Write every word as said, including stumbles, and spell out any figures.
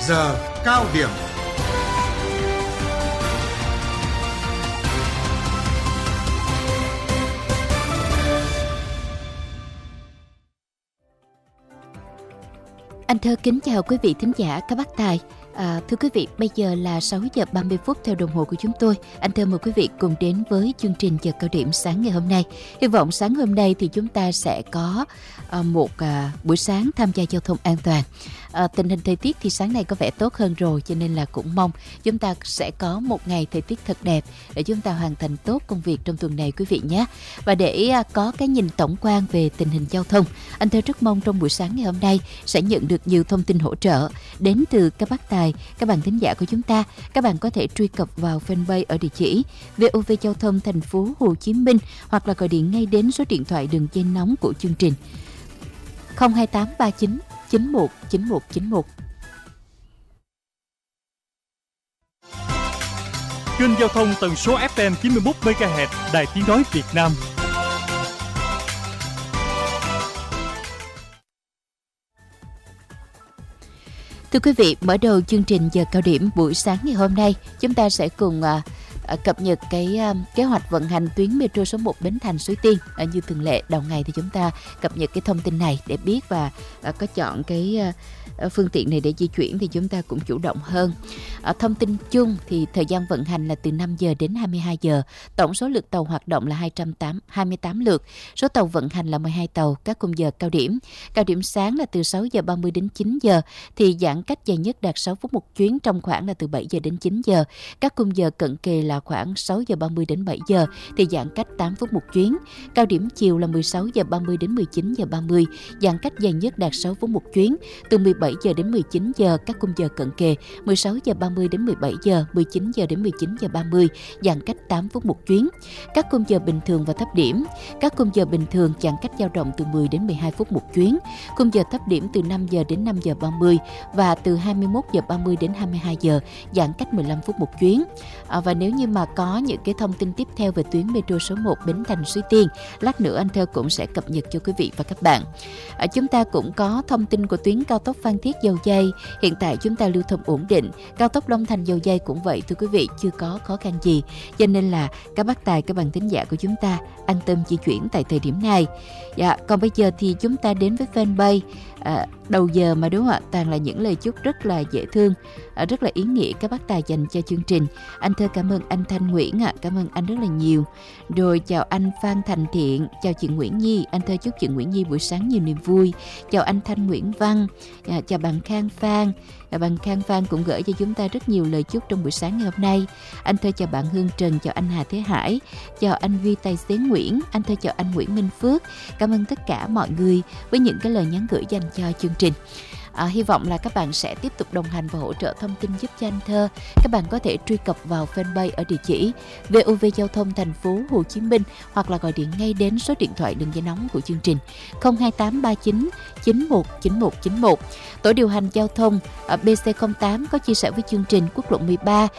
giờ cao điểm. Anh Thơ kính chào quý vị thính giả các bác tài. À, thưa quý vị, bây giờ là sáu giờ ba mươi phút theo đồng hồ của chúng tôi. Anh Thơ mời quý vị cùng đến với chương trình Giờ Cao Điểm sáng ngày hôm nay. Hy vọng sáng hôm nay thì chúng ta sẽ có à, một à, buổi sáng tham gia giao thông an toàn. À, tình hình thời tiết thì sáng nay có vẻ tốt hơn rồi, cho nên là cũng mong chúng ta sẽ có một ngày thời tiết thật đẹp để chúng ta hoàn thành tốt công việc trong tuần này quý vị nhé. Và để à, có cái nhìn tổng quan về tình hình giao thông, anh Thơ rất mong trong buổi sáng ngày hôm nay sẽ nhận được nhiều thông tin hỗ trợ đến từ các bác tài, các bạn thính giả của chúng ta. Các bạn có thể truy cập vào fanpage ở địa chỉ vê o vê Giao thông thành phố Hồ Chí Minh hoặc là gọi điện ngay đến số điện thoại đường dây nóng của chương trình không hai tám ba chín chín một chín một chín một. Kênh giao thông tần số ép em chín mươi mốt mê ga héc Đài Tiếng nói Việt Nam. Thưa quý vị, mở đầu chương trình Giờ Cao Điểm buổi sáng ngày hôm nay, chúng ta sẽ cùng à, à, cập nhật cái à, kế hoạch vận hành tuyến metro số một Bến Thành Suối Tiên. À, như thường lệ, đầu ngày thì chúng ta cập nhật cái thông tin này để biết và à, có chọn cái à, phương tiện này để di chuyển thì chúng ta cũng chủ động hơn. À, thông tin chung thì thời gian vận hành là từ năm giờ đến hai mươi hai giờ. Tổng số lượt tàu hoạt động là hai trăm hai mươi tám lượt. Số tàu vận hành là mười hai tàu, các khung giờ cao điểm. Cao điểm sáng là từ sáu giờ ba mươi đến chín giờ, thì giãn cách dài nhất đạt sáu phút một chuyến trong khoảng là từ bảy giờ đến chín giờ. Các khung giờ cận kề là khoảng sáu giờ ba mươi đến bảy giờ, thì giãn cách tám phút một chuyến. Cao điểm chiều là mười sáu giờ ba mươi đến mười chín giờ ba mươi, giãn cách dài nhất đạt sáu phút một chuyến. Từ mười bảy giờ đến mười chín giờ, các khung giờ cận kề mười sáu giờ ba mươi đến mười bảy giờ, mười chín giờ đến mười chín giờ ba mươi, giãn cách tám phút một chuyến. Các khung giờ bình thường và thấp điểm. Các khung giờ bình thường giãn cách dao động từ mười đến mười hai phút một chuyến. Khung giờ thấp điểm từ năm giờ đến năm giờ ba mươi và từ hai mươi mốt giờ ba mươi đến hai mươi hai giờ, giãn cách mười lăm phút một chuyến. À, và nếu như mà có những cái thông tin tiếp theo về tuyến metro số một Bến Thành Suối Tiên, lát nữa anh Thơ cũng sẽ cập nhật cho quý vị và các bạn. À, chúng ta cũng có thông tin của tuyến cao tốc Phan Thiết Dầu Giây. Hiện tại chúng ta lưu thông ổn định. Cao tốc Long Thành Dầu Giây cũng vậy thưa quý vị, chưa có khó khăn gì. Cho nên là các bác tài, các bạn thính giả của chúng ta an tâm di chuyển tại thời điểm này. Dạ, còn bây giờ thì chúng ta đến với fanpage. À, đầu giờ mà đúng không ạ, toàn là những lời chúc rất là dễ thương, à, rất là ý nghĩa các bác tài dành cho chương trình. Anh Thơ cảm ơn anh Thanh Nguyễn ạ, à, cảm ơn anh rất là nhiều. Rồi chào anh Phan Thành Thiện, chào chị Nguyễn Nhi, anh Thơ chúc chị Nguyễn Nhi buổi sáng nhiều niềm vui. Chào anh Thanh Nguyễn Văn, à, chào bạn Khang Phan. À, bạn Khang Phan cũng gửi cho chúng ta rất nhiều lời chúc trong buổi sáng ngày hôm nay. Anh Thơ chào bạn Hương Trần, chào anh Hà Thế Hải, chào anh Vi Tài xế Nguyễn, anh Thơ chào anh Nguyễn Minh Phước. Cảm ơn tất cả mọi người với những cái lời nhắn gửi dành cho chương trình. À, hy vọng là các bạn sẽ tiếp tục đồng hành và hỗ trợ thông tin giúp cho anh Thơ. Các bạn có thể truy cập vào fanpage ở địa chỉ vê o vê Giao thông thành phố Hồ Chí Minh hoặc là gọi điện ngay đến số điện thoại đường dây nóng của chương trình không hai tám ba chín chín một chín một chín một. Tổ điều hành giao thông bê xê không tám có chia sẻ với chương trình quốc lộ mười ba